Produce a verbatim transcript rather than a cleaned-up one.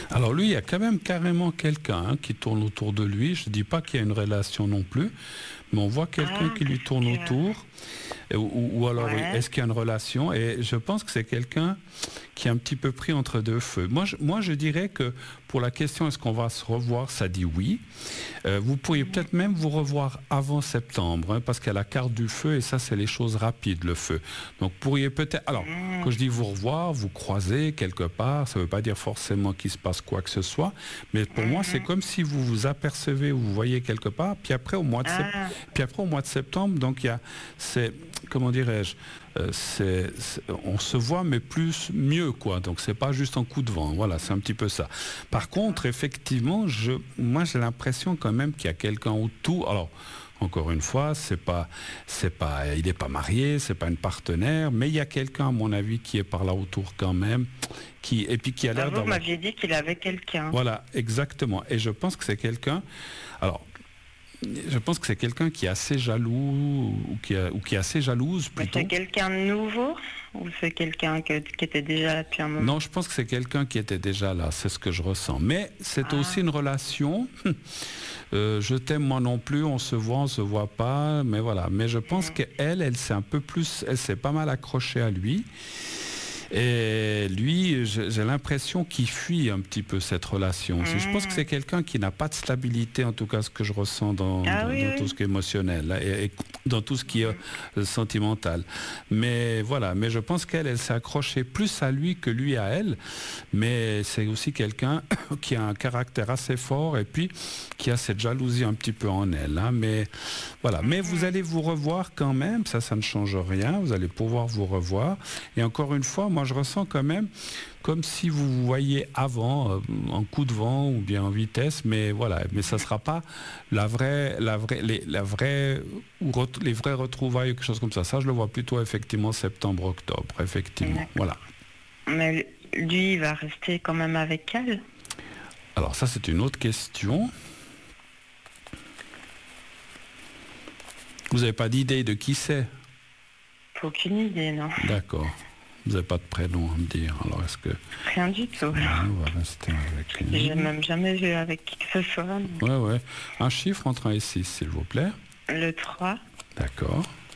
Alors lui, il y a quand même carrément quelqu'un hein, qui tourne autour de lui. Je ne dis pas qu'il y a une relation non plus, mais on voit quelqu'un Ah, qui lui tourne que... autour. Ou, ou alors, Ouais. est-ce qu'il y a une relation? Et je pense que c'est quelqu'un qui est un petit peu pris entre deux feux. Moi, je, moi, je dirais que pour la question est-ce qu'on va se revoir, ça dit oui. Euh, vous pourriez mmh. peut-être même vous revoir avant septembre, hein, parce qu'il y a la carte du feu, et ça, c'est les choses rapides, le feu. Donc, pourriez peut-être... Alors, mmh. quand je dis vous revoir, vous croisez quelque part, ça ne veut pas dire forcément qu'il se passe quoi que ce soit, mais pour mmh. moi, c'est comme si vous vous apercevez ou vous voyez quelque part, puis après, au mois de, ah. sept... puis après, au mois de septembre, donc il y a... C'est... Comment dirais-je, euh, c'est, c'est, on se voit mais plus mieux quoi. Donc c'est pas juste un coup de vent. Voilà, c'est un petit peu ça. Par contre, effectivement, je, moi j'ai l'impression quand même qu'il y a quelqu'un autour. Alors encore une fois, c'est pas, c'est pas, il n'est pas marié, c'est pas une partenaire, mais il y a quelqu'un à mon avis qui est par là autour quand même, qui et puis qui a l'air d'avoir. Vous d'avoir... m'aviez dit qu'il avait quelqu'un. Voilà, exactement. Et je pense que c'est quelqu'un. Alors. Je pense que c'est quelqu'un qui est assez jaloux ou qui, a, ou qui est assez jalouse plutôt. Mais c'est quelqu'un de nouveau ou c'est quelqu'un que, qui était déjà là depuis un moment? Non, je pense que c'est quelqu'un qui était déjà là, c'est ce que je ressens. Mais c'est ah. aussi une relation. Euh, je t'aime moi non plus, on se voit, on se voit pas, mais voilà. Mais je pense mmh. qu'elle, elle s'est un peu plus, elle s'est pas mal accrochée à lui. Et lui, j'ai l'impression qu'il fuit un petit peu cette relation. Mmh. Je pense que c'est quelqu'un qui n'a pas de stabilité, en tout cas ce que je ressens dans, ah, dans, oui, dans oui. tout ce qui est émotionnel et, et dans tout ce qui est mmh. sentimental. Mais voilà, mais je pense qu'elle, elle s'est accrochée plus à lui que lui à elle. Mais c'est aussi quelqu'un qui a un caractère assez fort et puis qui a cette jalousie un petit peu en elle. Hein. Mais voilà, mais mmh. vous allez vous revoir quand même, ça, ça ne change rien. Vous allez pouvoir vous revoir. Et encore une fois, moi je ressens quand même comme si vous vous voyiez avant euh, en coup de vent ou bien en vitesse, mais voilà, mais ça sera pas la vraie, la vraie, les, la vraie ou ret, les vraies retrouvailles ou quelque chose comme ça. Ça, je le vois plutôt effectivement septembre-octobre, effectivement. Voilà. Mais lui, il va rester quand même avec elle. Alors ça, c'est une autre question. Vous n'avez pas d'idée de qui c'est? Aucune idée, non. D'accord. Vous n'avez pas de prénom à me dire, alors est-ce que... Rien du tout. Ouais, on va rester avec lui. J'ai même jamais vu avec qui que ce soit. Donc... Ouais, ouais. Un chiffre entre un et six, s'il vous plaît. Le trois. D'accord.